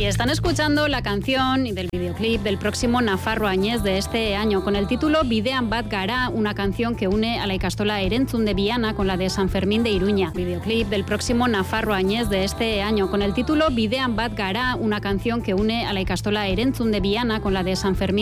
Y están escuchando la canción y del videoclip del próximo Nafarro Añez de este año, con el título Bidean bat gara, una canción que une a la ikastola Erentzun de Viana con la de San Fermín de Iruña. Videoclip del próximo Nafarro Añez de este año, con el título Bidean bat gara, una canción que une a la ikastola Erentzun de Viana con la de San Fermín